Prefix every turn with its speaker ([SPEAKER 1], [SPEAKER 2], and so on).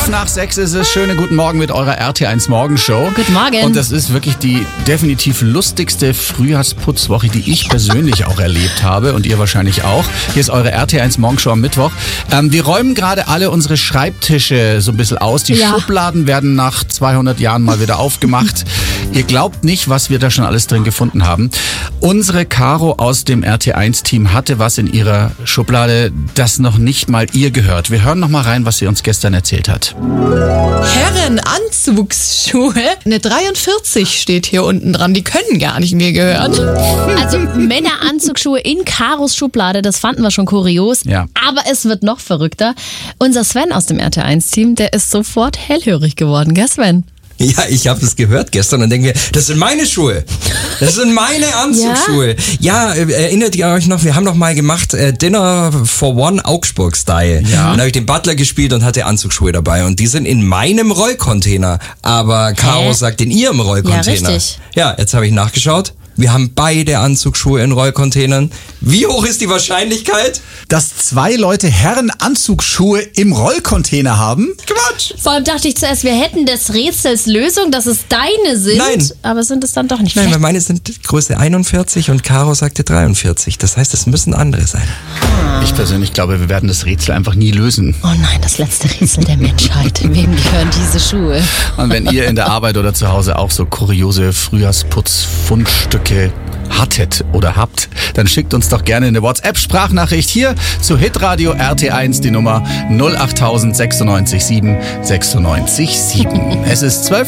[SPEAKER 1] 5:05 ist es. Schönen guten Morgen mit eurer RT1 Morgenshow.
[SPEAKER 2] Guten Morgen.
[SPEAKER 1] Und das ist wirklich die definitiv lustigste Frühjahrsputzwoche, die ich persönlich auch erlebt habe und ihr wahrscheinlich auch. Hier ist eure RT1 Morgenshow am Mittwoch. Wir räumen gerade alle unsere Schreibtische so ein bisschen aus. Die Schubladen werden nach 200 Jahren mal wieder aufgemacht. Ihr glaubt nicht, was wir da schon alles drin gefunden haben. Unsere Caro aus dem RT1-Team hatte was in ihrer Schublade, das noch nicht mal ihr gehört. Wir hören noch mal rein, was sie uns gestern erzählt hat.
[SPEAKER 3] Herrenanzugsschuhe. Eine 43 steht hier unten dran. Die können gar nicht mir gehören.
[SPEAKER 2] Also Männeranzugsschuhe in Karos Schublade, das fanden wir schon kurios.
[SPEAKER 1] Ja.
[SPEAKER 2] Aber es wird noch verrückter. Unser Sven aus dem RT1-Team, der ist sofort hellhörig geworden, gell Sven?
[SPEAKER 4] Ja, ich habe das gehört gestern und denke mir, das sind meine Schuhe. Das sind meine Anzugsschuhe. Ja, erinnert ihr euch noch, wir haben noch mal gemacht Dinner for One Augsburg-Style. Ja. Und da habe ich den Butler gespielt und hatte Anzugsschuhe dabei. Und die sind in meinem Rollcontainer. Aber Caro sagt in ihrem Rollcontainer.
[SPEAKER 2] Ja, richtig.
[SPEAKER 4] Ja, jetzt habe ich nachgeschaut. Wir haben beide Anzugsschuhe in Rollcontainern. Wie hoch ist die Wahrscheinlichkeit?
[SPEAKER 1] Dass zwei Leute Herrenanzugsschuhe im Rollcontainer haben?
[SPEAKER 4] Quatsch!
[SPEAKER 2] Vor allem dachte ich zuerst, wir hätten des Rätsels Lösung, dass es deine sind.
[SPEAKER 4] Nein.
[SPEAKER 2] Aber sind es dann doch nicht.
[SPEAKER 4] Nein, weil meine sind Größe 41 und Caro sagte 43. Das heißt, es müssen andere sein.
[SPEAKER 1] Ich persönlich glaube, wir werden das Rätsel einfach nie lösen.
[SPEAKER 2] Oh nein, das letzte Rätsel der Menschheit. Wem gehören diese Schuhe?
[SPEAKER 1] Und wenn ihr in der Arbeit oder zu Hause auch so kuriose Frühjahrsputzfundstücke hattet oder habt, dann schickt uns doch gerne eine WhatsApp-Sprachnachricht hier zu Hitradio RT1, die Nummer 08000 96 7 96 7. Es ist 12